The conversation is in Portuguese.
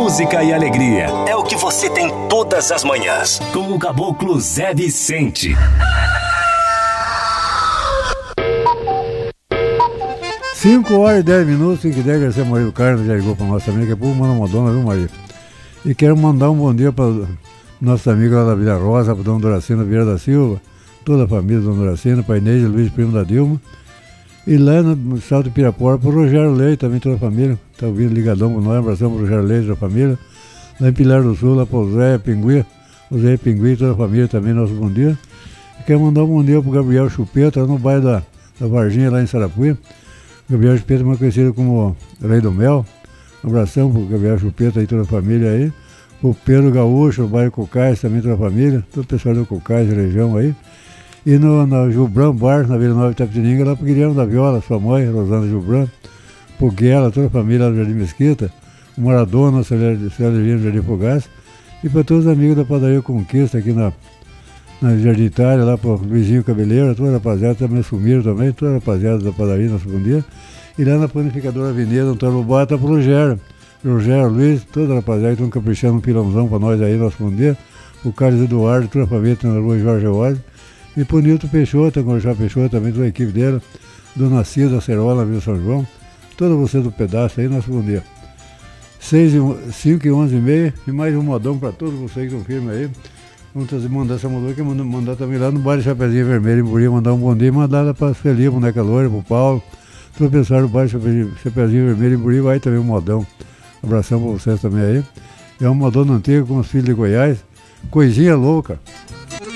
música e alegria. É o que você tem todas as manhãs. Com o Caboclo Zé Vicente. 5h10, 5h10, Garcia Maria do Carmo já ligou para nossa amiga, que é por Madonna, viu, Maria? E quero mandar um bom dia para nossa amiga lá da Vila Rosa, para Dona Doracina Vieira da Silva, toda a família da Dona Doracina, para Inês e Luiz, primo da Dilma. E lá no Salto de Pirapora, para o Rogério Leite, também toda a família, está ouvindo ligadão com nós, um abração para o Rogério Leite, toda a família. Lá em Pilar do Sul, lá para o Zé Pinguim, toda a família também, nosso bom dia. E quero mandar um bom dia para o Gabriel Chupeta, no bairro da Varginha, lá em Sarapuí. Gabriel Chupeta, mais conhecido como Rei do Mel. Um abração pro Gabriel Chupeta e toda a família aí. O Pedro Gaúcho, o bairro Cocais, também toda a família. Todo o pessoal do Cocais, região aí. E no Gilbran Bar, na Vila Nova Itapetininga, lá pro Guilherme da Viola, sua mãe, Rosana Gilbran. Pro Guela, toda a família lá do Jardim Mesquita. O Maradona, a Célia Divina do Jardim Fogás. E para todos os amigos da Padaria Conquista aqui na Jardim Itália, lá pro Luizinho Cabeleira, toda a rapaziada também sumiram também, toda a rapaziada da padaria, nosso bom dia. E lá na Panificadora Avenida, Antônio Bota, pro Rogério, Luiz, toda a rapaziada que estão caprichando um pilãozão pra nós aí, nosso bom dia. O Carlos Eduardo, toda a família na rua Jorge Eódio. E pro Nilton Peixoto, Gorjá Peixoto, também toda a equipe dele, Dona Cida Cerola, Vila São João, toda você do pedaço aí, nosso bom dia. 5h11h30 e mais um modão pra todos vocês que estão firmes aí. Vamos mandar essa modão aqui, mandar também lá no baile Chapeuzinho Vermelho, em Buri, mandar um bom dia e mandar lá pra Feli, a boneca loira, pro Paulo. Todo o pessoal do baile Chapeuzinho Vermelho, em Buri, vai também um modão. Abração pra vocês também aí. É um modão antigo com os filhos de Goiás. Coisinha louca.